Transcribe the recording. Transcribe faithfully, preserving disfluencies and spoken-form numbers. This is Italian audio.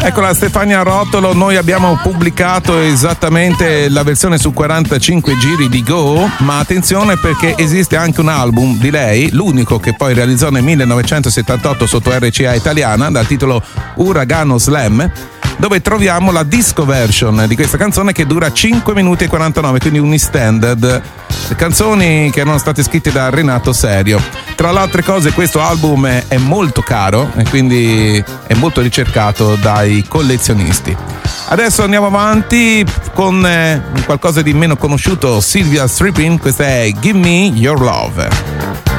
Eccola Stefania Rotolo, noi abbiamo pubblicato esattamente la versione su quarantacinque giri di Go, ma attenzione perché esiste anche un album di lei, l'unico che poi realizzò nel millenovecentosettantotto sotto R C A italiana, dal titolo Uragano Slam, dove troviamo la disco version di questa canzone che dura cinque minuti e quarantanove, quindi un standard. Canzoni che erano state scritte da Renato Serio. Tra le altre cose questo album è molto caro e quindi è molto ricercato dai collezionisti. Adesso andiamo avanti con eh, qualcosa di meno conosciuto, Sylvia Stripping, questa è Give Me Your Love.